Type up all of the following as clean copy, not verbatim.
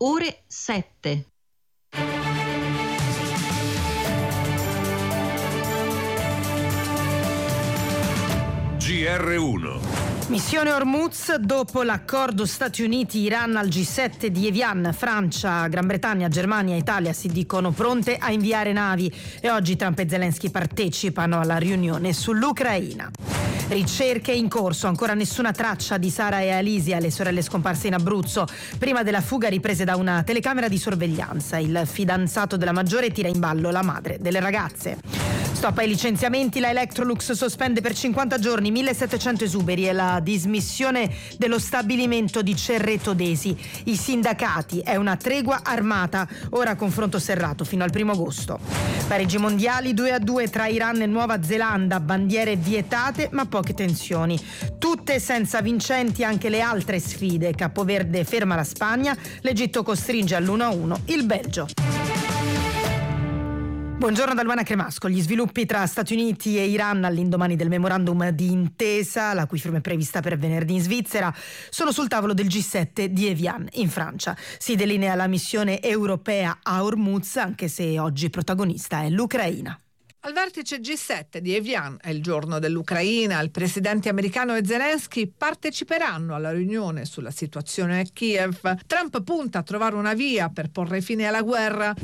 ore 7. GR1. Missione Hormuz dopo l'accordo Stati Uniti-Iran al G7 di Evian. Francia, Gran Bretagna, Germania e Italia si dicono pronte a inviare navi e oggi Trump e Zelensky partecipano alla riunione sull'Ucraina. Ricerche in corso, ancora nessuna traccia di Sara e Alisia, le sorelle scomparse in Abruzzo, prima della fuga riprese da una telecamera di sorveglianza. Il fidanzato della maggiore tira in ballo la madre delle ragazze. Stop ai licenziamenti, la Electrolux sospende per 50 giorni 1700 esuberi e la dismissione dello stabilimento di Cerreto d'Esi. I sindacati, è una tregua armata, ora confronto serrato fino al 1 agosto. Pareggi mondiali 2-2 tra Iran e Nuova Zelanda, bandiere vietate ma poche tensioni. Tutte senza vincenti anche le altre sfide. Capoverde ferma la Spagna, l'Egitto costringe all'1-1 il Belgio. Buongiorno da Luana Cremasco. Gli sviluppi tra Stati Uniti e Iran all'indomani del memorandum di intesa, la cui firma è prevista per venerdì in Svizzera, sono sul tavolo del G7 di Evian in Francia. Si delinea la missione europea a Hormuz, anche se oggi protagonista è l'Ucraina. Al vertice G7 di Evian, è il giorno dell'Ucraina, il presidente americano e Zelensky parteciperanno alla riunione sulla situazione a Kiev. Trump punta a trovare una via per porre fine alla guerra.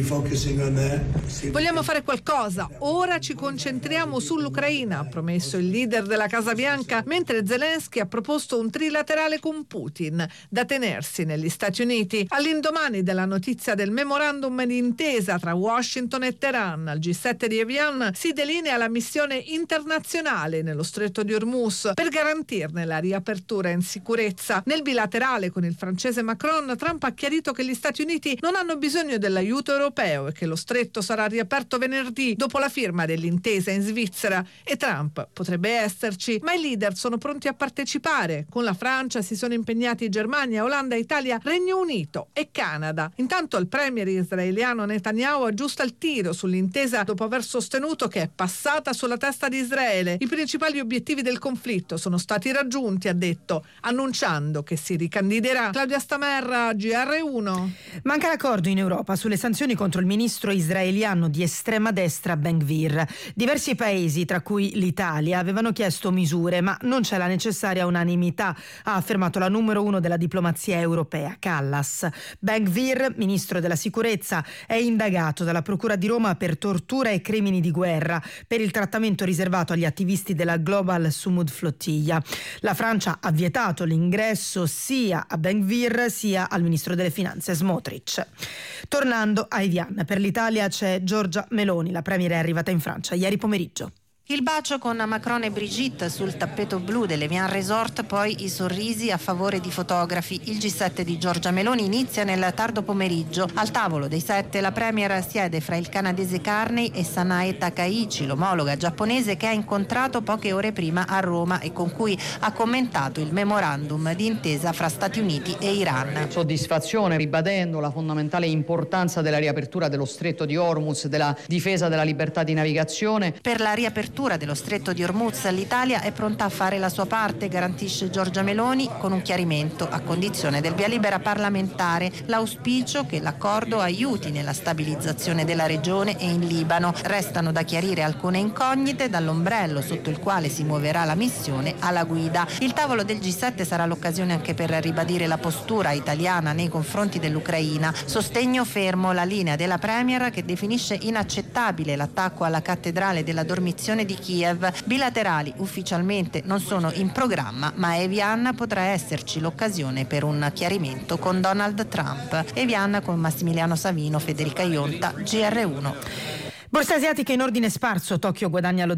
Vogliamo fare qualcosa, ora ci concentriamo sull'Ucraina, ha promesso il leader della Casa Bianca, mentre Zelensky ha proposto un trilaterale con Putin da tenersi negli Stati Uniti. All'indomani della notizia del memorandum di intesa tra Washington e Teheran, al G7 di Evian si delinea la missione internazionale nello stretto di Hormuz per garantirne la riapertura in sicurezza. Nel bilaterale con il francese Macron, Trump ha chiarito che gli Stati Uniti non hanno bisogno dell'aiuto europeo e che lo stretto sarà riaperto venerdì dopo la firma dell'intesa in Svizzera, e Trump potrebbe esserci, ma i leader sono pronti a partecipare. Con la Francia si sono impegnati Germania, Olanda, Italia, Regno Unito e Canada. Intanto il premier israeliano Netanyahu aggiusta il tiro sull'intesa dopo aver sostenuto che è passata sulla testa di Israele. I principali obiettivi del conflitto sono stati raggiunti, ha detto, annunciando che si ricandiderà. Claudia Stamerra, GR1. Manca l'accordo in Europa sulle sanzioni contro il ministro israeliano di estrema destra Ben Gvir. Diversi paesi, tra cui l'Italia, avevano chiesto misure, ma non c'è la necessaria unanimità, ha affermato la numero 1 della diplomazia europea, Callas. Ben Gvir, ministro della sicurezza, è indagato dalla Procura di Roma per tortura e crimini di guerra per il trattamento riservato agli attivisti della Global Sumud Flottiglia. La Francia ha vietato l'ingresso sia a Ben Gvir sia al ministro delle finanze Smotrich. Tornando a Evian, per l'Italia c'è Giorgia Meloni, la premier è arrivata in Francia ieri pomeriggio. Il bacio con Macron e Brigitte sul tappeto blu dell'Evian Resort, poi i sorrisi a favore di fotografi. Il G7 di Giorgia Meloni inizia nel tardo pomeriggio. Al tavolo dei 7 la premier siede fra il canadese Carney e Sanae Takaichi, l'omologa giapponese che ha incontrato poche ore prima a Roma e con cui ha commentato il memorandum di intesa fra Stati Uniti e Iran. Soddisfazione, ribadendo la fondamentale importanza della riapertura dello stretto di Hormuz, della difesa della libertà di navigazione. Per la riapertura dello stretto di Hormuz l'Italia è pronta a fare la sua parte, garantisce Giorgia Meloni, con un chiarimento a condizione del via libera parlamentare, l'auspicio che l'accordo aiuti nella stabilizzazione della regione e in Libano. Restano da chiarire alcune incognite, dall'ombrello sotto il quale si muoverà la missione alla guida. Il tavolo del G7 sarà l'occasione anche per ribadire la postura italiana nei confronti dell'Ucraina. Sostegno fermo, la linea della premier che definisce inaccettabile l'attacco alla cattedrale della Dormizione di Kiev. Bilaterali ufficialmente non sono in programma, ma a Evian potrà esserci l'occasione per un chiarimento con Donald Trump. Evian con Massimiliano Savino, Federica Ionta, GR1. Borse asiatiche in ordine sparso, Tokyo guadagna lo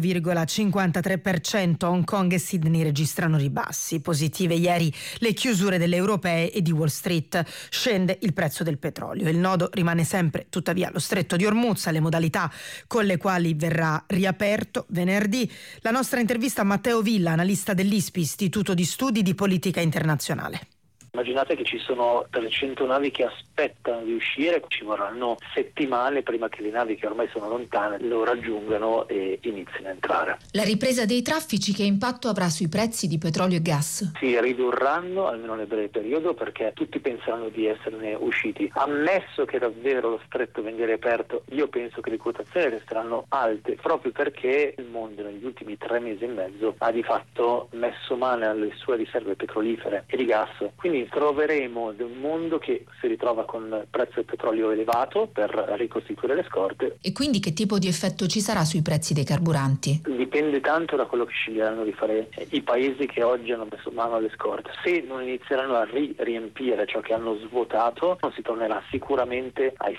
0,53%, Hong Kong e Sydney registrano ribassi. Positive ieri le chiusure delle europee e di Wall Street. Scende il prezzo del petrolio. Il nodo rimane sempre tuttavia lo stretto di Hormuz, le modalità con le quali verrà riaperto venerdì. La nostra intervista a Matteo Villa, analista dell'ISPI, Istituto di Studi di Politica Internazionale. Immaginate che ci sono 300 navi che aspettano di uscire, ci vorranno settimane prima che le navi che ormai sono lontane lo raggiungano e inizino a entrare. La ripresa dei traffici che impatto avrà sui prezzi di petrolio e gas? Si ridurranno almeno nel breve periodo perché tutti penseranno di esserne usciti. Ammesso che davvero lo stretto venga riaperto, io penso che le quotazioni resteranno alte proprio perché il mondo negli ultimi 3 mesi e mezzo ha di fatto messo mano alle sue riserve petrolifere e di gas. Quindi troveremo un mondo che si ritrova con il prezzo del petrolio elevato per ricostituire le scorte. E quindi che tipo di effetto ci sarà sui prezzi dei carburanti? Dipende tanto da quello che sceglieranno di fare i paesi che oggi hanno messo mano alle scorte. Se non inizieranno a riempire ciò che hanno svuotato, non si tornerà sicuramente ai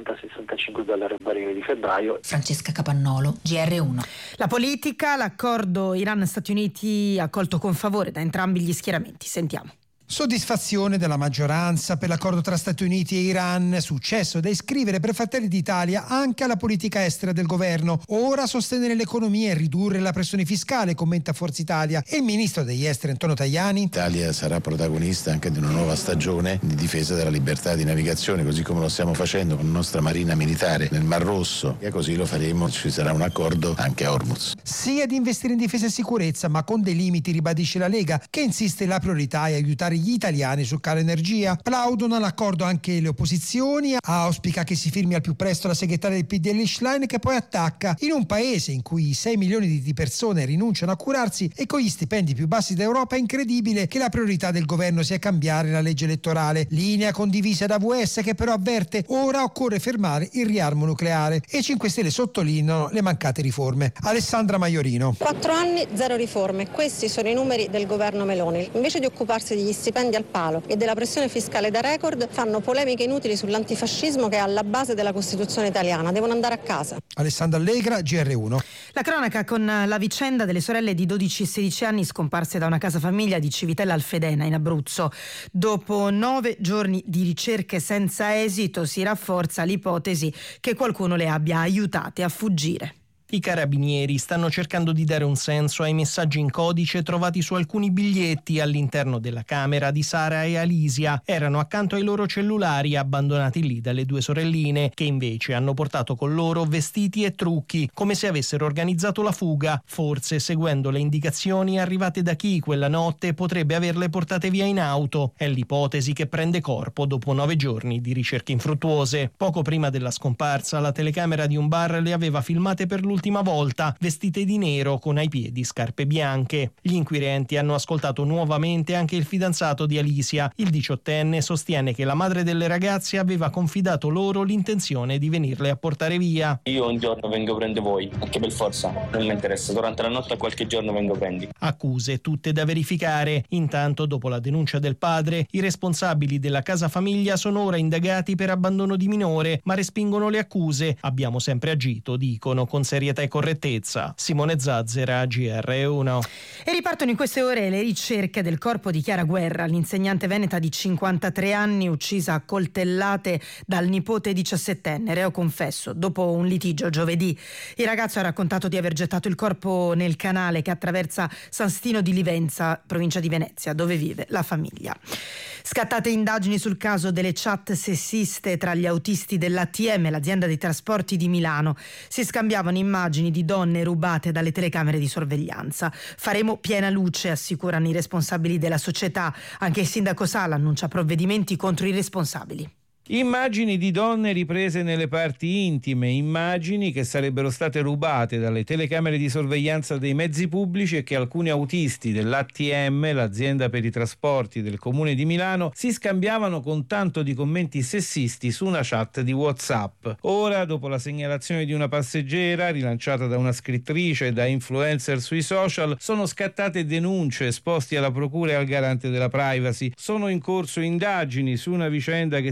$60-65 al barile di febbraio. Francesca Capannolo, GR1. La politica, l'accordo Iran-Stati Uniti accolto con favore da entrambi gli schieramenti. Sentiamo. Soddisfazione della maggioranza per l'accordo tra Stati Uniti e Iran, successo da iscrivere per Fratelli d'Italia anche alla politica estera del governo. Ora sostenere l'economia e ridurre la pressione fiscale, commenta Forza Italia. E il ministro degli esteri Antonio Tajani. L'Italia sarà protagonista anche di una nuova stagione di difesa della libertà di navigazione, così come lo stiamo facendo con la nostra marina militare nel Mar Rosso, e così lo faremo, ci sarà un accordo anche a Hormuz. Sì ad investire in difesa e sicurezza, ma con dei limiti, ribadisce la Lega, che insiste la priorità è aiutare gli italiani sul caro energia. Plaudono all'accordo anche le opposizioni, auspica che si firmi al più presto la segretaria del PDL Schlein, che poi attacca: in un paese in cui 6 milioni di persone rinunciano a curarsi e con gli stipendi più bassi d'Europa è incredibile che la priorità del governo sia cambiare la legge elettorale. Linea condivisa da VS, che però avverte ora occorre fermare il riarmo nucleare, e 5 Stelle sottolineano le mancate riforme. Alessandra Maiorino. 4 anni, 0 riforme, questi sono i numeri del governo Meloni. Invece di occuparsi degli stipendi al palo e della pressione fiscale da record, fanno polemiche inutili sull'antifascismo che è alla base della Costituzione italiana. Devono andare a casa. Alessandra Allegra, GR1. La cronaca con la vicenda delle sorelle di 12 e 16 anni scomparse da una casa famiglia di Civitella Alfedena in Abruzzo. Dopo 9 giorni di ricerche senza esito si rafforza l'ipotesi che qualcuno le abbia aiutate a fuggire. I carabinieri stanno cercando di dare un senso ai messaggi in codice trovati su alcuni biglietti all'interno della camera di Sara e Alisia. Erano accanto ai loro cellulari abbandonati lì dalle 2 sorelline, che invece hanno portato con loro vestiti e trucchi, come se avessero organizzato la fuga, forse seguendo le indicazioni arrivate da chi quella notte potrebbe averle portate via in auto. È l'ipotesi che prende corpo dopo 9 giorni di ricerche infruttuose. Poco prima della scomparsa, la telecamera di un bar le aveva filmate per l'ultima volta, vestite di nero con ai piedi scarpe bianche. Gli inquirenti hanno ascoltato nuovamente anche il fidanzato di Alisia. Il 18enne sostiene che la madre delle ragazze aveva confidato loro l'intenzione di venirle a portare via. Io un giorno vengo a prendere voi, anche per forza, non mi interessa, durante la notte qualche giorno vengo a prendere. Accuse tutte da verificare. Intanto, dopo la denuncia del padre, i responsabili della casa famiglia sono ora indagati per abbandono di minore, ma respingono le accuse. Abbiamo sempre agito, dicono, con serietà e correttezza. Simone Zazzera, GR1. E ripartono in queste ore le ricerche del corpo di Chiara Guerra, l'insegnante veneta di 53 anni uccisa a coltellate dal nipote 17enne, reo confesso, dopo un litigio giovedì. Il ragazzo ha raccontato di aver gettato il corpo nel canale che attraversa San Stino di Livenza, provincia di Venezia, dove vive la famiglia. Scattate indagini sul caso delle chat sessiste tra gli autisti dell'ATM, l'azienda dei trasporti di Milano. Si scambiavano immagini di donne rubate dalle telecamere di sorveglianza. Faremo piena luce, assicurano i responsabili della società. Anche il sindaco Sala annuncia provvedimenti contro i responsabili. Immagini di donne riprese nelle parti intime, immagini che sarebbero state rubate dalle telecamere di sorveglianza dei mezzi pubblici e che alcuni autisti dell'ATM, l'azienda per i trasporti del comune di Milano, si scambiavano con tanto di commenti sessisti su una chat di WhatsApp. Ora, dopo la segnalazione di una passeggera rilanciata da una scrittrice e da influencer sui social, sono scattate denunce esposti alla procura e al garante della privacy. Sono in corso indagini su una vicenda che si inserisce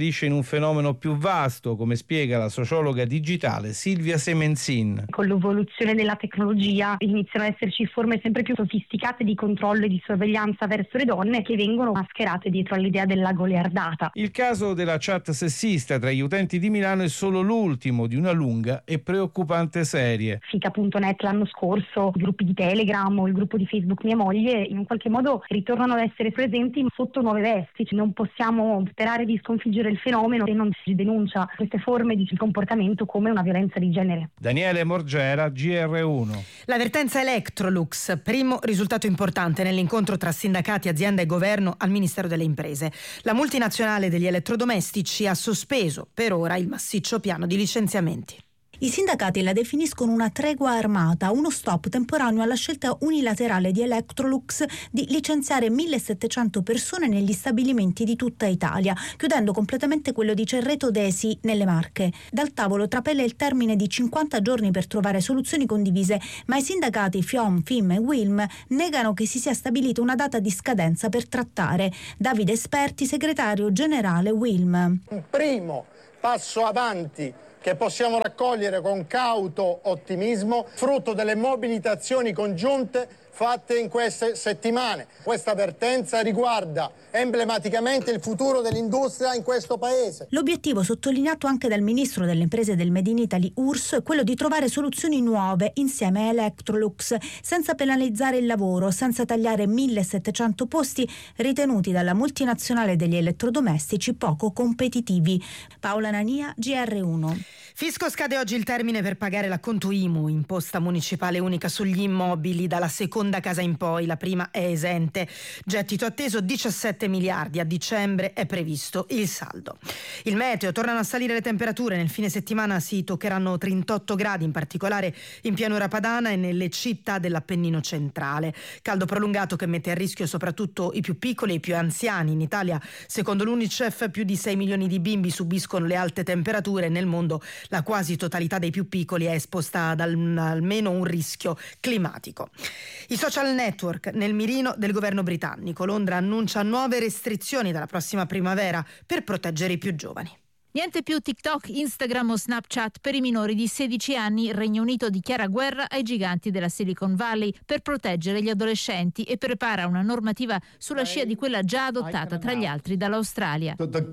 inserisce in un fenomeno più vasto, come spiega la sociologa digitale Silvia Semenzin. Con l'evoluzione della tecnologia iniziano ad esserci forme sempre più sofisticate di controllo e di sorveglianza verso le donne che vengono mascherate dietro all'idea della goliardata. Il caso della chat sessista tra gli utenti di Milano è solo l'ultimo di una lunga e preoccupante serie. Fica.net l'anno scorso, i gruppi di Telegram o il gruppo di Facebook Mia Moglie in un qualche modo ritornano ad essere presenti sotto nuove vesti. Non possiamo sperare di sconfiggere il fenomeno se non si denuncia queste forme di comportamento come una violenza di genere. Daniele Morgera, GR1. L'avvertenza Electrolux, primo risultato importante nell'incontro tra sindacati, azienda e governo al Ministero delle Imprese. La multinazionale degli elettrodomestici ha sospeso per ora il massiccio piano di licenziamenti. I sindacati la definiscono una tregua armata, uno stop temporaneo alla scelta unilaterale di Electrolux di licenziare 1.700 persone negli stabilimenti di tutta Italia, chiudendo completamente quello di Cerreto Desi nelle Marche. Dal tavolo trapela il termine di 50 giorni per trovare soluzioni condivise, ma i sindacati FIOM, FIM e WILM negano che si sia stabilita una data di scadenza per trattare. Davide Esperti, segretario generale WILM. Un primo passo avanti che possiamo raccogliere con cauto ottimismo, frutto delle mobilitazioni congiunte fatte in queste settimane. Questa avvertenza riguarda emblematicamente il futuro dell'industria in questo paese. L'obiettivo, sottolineato anche dal ministro delle imprese del Made in Italy Urso, è quello di trovare soluzioni nuove insieme a Electrolux, senza penalizzare il lavoro, senza tagliare 1.700 posti ritenuti dalla multinazionale degli elettrodomestici poco competitivi. Paola Nania, GR1. Fisco, scade oggi il termine per pagare l'acconto IMU, imposta municipale unica sugli immobili, dalla seconda casa in poi, la prima è esente. Gettito atteso 17 miliardi, a dicembre è previsto il saldo. Il meteo, tornano a salire le temperature, nel fine settimana si toccheranno 38 gradi, in particolare in pianura padana e nelle città dell'Appennino centrale. Caldo prolungato che mette a rischio soprattutto i più piccoli e i più anziani. In Italia, secondo l'UNICEF, più di 6 milioni di bimbi subiscono le alte temperature. Nel mondo la quasi totalità dei più piccoli è esposta ad almeno un rischio climatico. I social network nel mirino del governo britannico. Londra annuncia nuove restrizioni dalla prossima primavera per proteggere i più giovani. Niente più TikTok, Instagram o Snapchat per i minori di 16 anni. Il Regno Unito dichiara guerra ai giganti della Silicon Valley per proteggere gli adolescenti e prepara una normativa sulla scia di quella già adottata tra gli altri dall'Australia. Il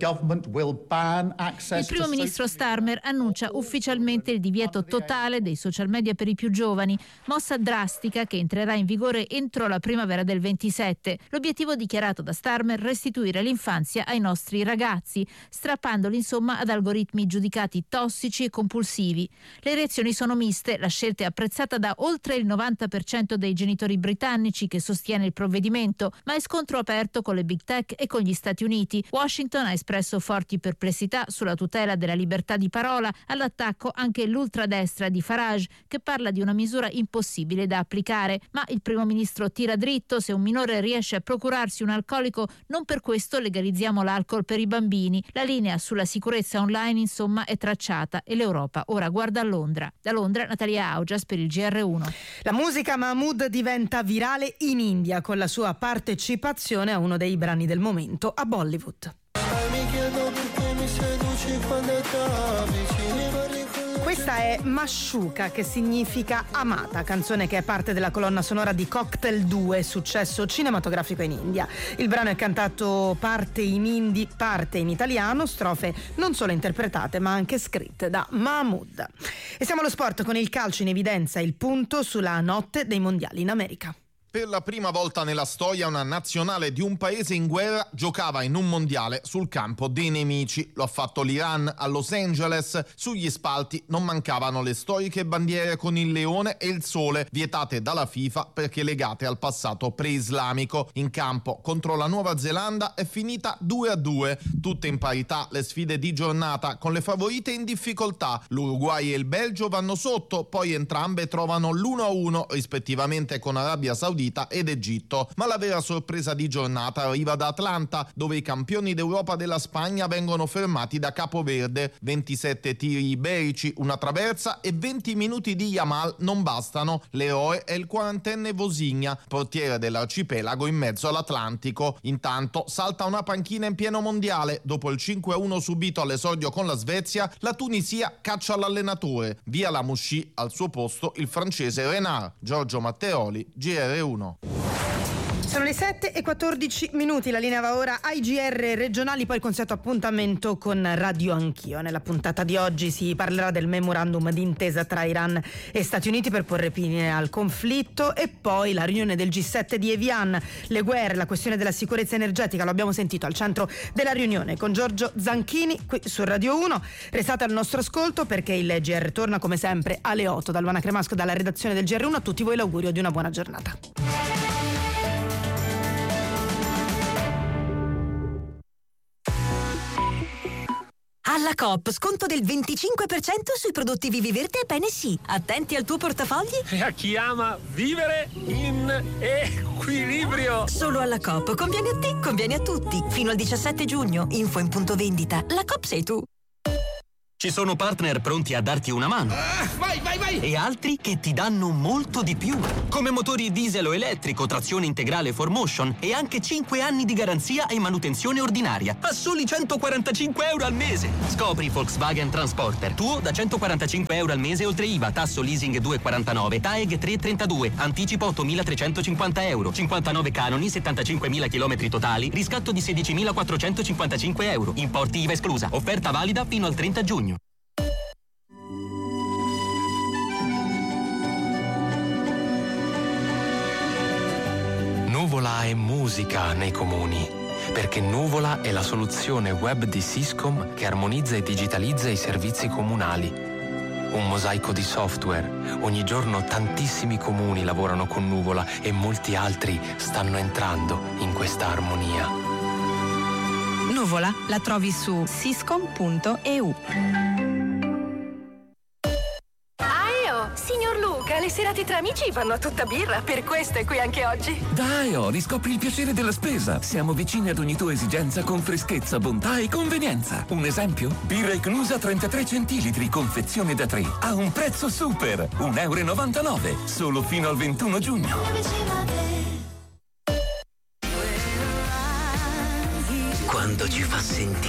primo ministro Starmer annuncia ufficialmente il divieto totale dei social media per i più giovani, mossa drastica che entrerà in vigore entro la primavera del 27. L'obiettivo dichiarato da Starmer: restituire l'infanzia ai nostri ragazzi, strappandoli insomma ad algoritmi giudicati tossici e compulsivi. Le reazioni sono miste, la scelta è apprezzata da oltre il 90% dei genitori britannici che sostiene il provvedimento, ma è scontro aperto con le big tech e con gli Stati Uniti. Washington ha espresso forti perplessità sulla tutela della libertà di parola, all'attacco anche l'ultradestra di Farage, che parla di una misura impossibile da applicare, ma il primo ministro tira dritto: se un minore riesce a procurarsi un alcolico, non per questo legalizziamo l'alcol per i bambini. La linea sulla sicurezza online insomma è tracciata e l'Europa ora guarda a Londra. Da Londra Natalia Augias per il GR1. La musica Mahmood diventa virale in India con la sua partecipazione a uno dei brani del momento a Bollywood. Questa è Mashuka, che significa amata, canzone che è parte della colonna sonora di Cocktail 2, successo cinematografico in India. Il brano è cantato parte in hindi, parte in italiano, strofe non solo interpretate ma anche scritte da Mahmood. E siamo allo sport con il calcio in evidenza, il punto sulla notte dei mondiali in America. Per la prima volta nella storia una nazionale di un paese in guerra giocava in un mondiale sul campo dei nemici. Lo ha fatto l'Iran a Los Angeles. Sugli spalti non mancavano le storiche bandiere con il leone e il sole, vietate dalla FIFA perché legate al passato pre-islamico. In campo contro la Nuova Zelanda è finita 2-2. Tutte in parità le sfide di giornata, con le favorite in difficoltà. L'Uruguay e il Belgio vanno sotto, poi entrambe trovano l'1-1 rispettivamente con Arabia Saudita Saudita ed Egitto. Ma la vera sorpresa di giornata arriva da Atlanta, dove i campioni d'Europa della Spagna vengono fermati da Capoverde. 27 tiri iberici, una traversa e 20 minuti di Yamal non bastano. L'eroe è il 40enne Vosinha, portiere dell'arcipelago in mezzo all'Atlantico. Intanto salta una panchina in pieno mondiale. Dopo il 5-1 subito all'esordio con la Svezia, la Tunisia caccia l'allenatore. Via la Mouchi, al suo posto il francese Renard. Giorgio Matteoli, GR1. Sono le 7:14, la linea va ora ai GR regionali, poi il consueto appuntamento con Radio Anch'io. Nella puntata di oggi si parlerà del memorandum d'intesa tra Iran e Stati Uniti per porre fine al conflitto e poi la riunione del G7 di Evian, le guerre, la questione della sicurezza energetica, lo abbiamo sentito al centro della riunione con Giorgio Zanchini qui su Radio 1. Restate al nostro ascolto perché il GR torna come sempre alle 8 da Luana Cremasco, dalla redazione del GR1. A tutti voi l'augurio di una buona giornata. Alla Coop, sconto del 25% sui prodotti Viviverde e PNC. Attenti al tuo portafogli. E a chi ama vivere in equilibrio. Solo alla Coop. Conviene a te, conviene a tutti. Fino al 17 giugno. Info in punto vendita. La Coop sei tu. Ci sono partner pronti a darti una mano. Vai! E altri che ti danno molto di più. Come motori diesel o elettrico, trazione integrale 4Motion e anche 5 anni di garanzia e manutenzione ordinaria. A soli €145 al mese. Scopri Volkswagen Transporter. Tuo da €145 al mese oltre IVA, tasso leasing 2,49, TAEG 3,32, anticipo €8.350, 59 canoni, 75.000 chilometri totali, riscatto di €16.455. Importi IVA esclusa. Offerta valida fino al 30 giugno. Nuvola è musica nei comuni, perché Nuvola è la soluzione web di Syscom che armonizza e digitalizza i servizi comunali. Un mosaico di software. Ogni giorno tantissimi comuni lavorano con Nuvola e molti altri stanno entrando in questa armonia. Nuvola la trovi su syscom.eu. Signor Luca, le serate tra amici vanno a tutta birra, per questo è qui anche oggi. Dai, riscopri il piacere della spesa. Siamo vicini ad ogni tua esigenza con freschezza, bontà e convenienza. Un esempio? Birra Icnusa 33 centilitri, confezione da 3, a un prezzo super, €1,99, solo fino al 21 giugno. Quando ci fa sentire